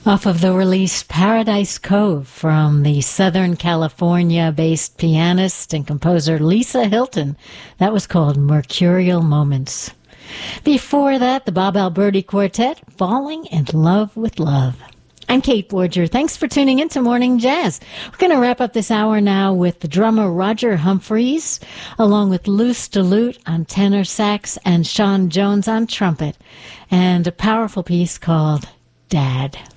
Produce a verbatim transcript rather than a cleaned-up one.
Off of the release Paradise Cove from the Southern California-based pianist and composer Lisa Hilton. That was called Mercurial Moments. Before that, the Bob Alberti Quartet, Falling in Love with Love. I'm Kate Borger. Thanks for tuning in to Morning Jazz. We're going to wrap up this hour now with the drummer Roger Humphreys, along with Luce DeLute on tenor sax and Sean Jones on trumpet, and a powerful piece called Dad.